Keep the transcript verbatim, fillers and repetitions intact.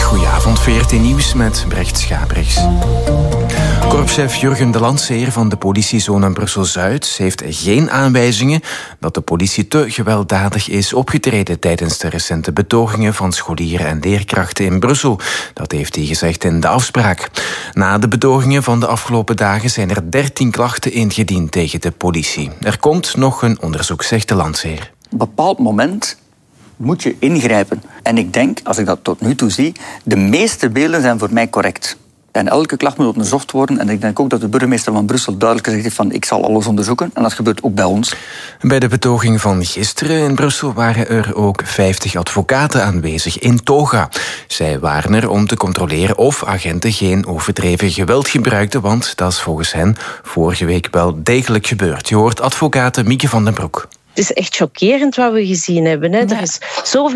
Goedenavond, V R T Nieuws met Brecht Schabrichs. Korpschef Jurgen de Landseer van de politiezone Brussel-Zuid heeft geen aanwijzingen dat de politie te gewelddadig is opgetreden tijdens de recente betogingen van scholieren en leerkrachten in Brussel. Dat heeft hij gezegd in de afspraak. Na de betogingen van de afgelopen dagen zijn er dertien klachten ingediend tegen de politie. Er komt nog een onderzoek, zegt de Landseer. Op een bepaald moment moet je ingrijpen. En ik denk, als ik dat tot nu toe zie, de meeste beelden zijn voor mij correct. En elke klacht moet onderzocht worden. En ik denk ook dat de burgemeester van Brussel duidelijk gezegd heeft van ik zal alles onderzoeken. En dat gebeurt ook bij ons. Bij de betoging van gisteren in Brussel waren er ook vijftig advocaten aanwezig in toga. Zij waren er om te controleren of agenten geen overdreven geweld gebruikten, want dat is volgens hen vorige week wel degelijk gebeurd. Je hoort advocaat Mieke van den Broek. Het is echt chockerend wat we gezien hebben. Hè. Er is zoveel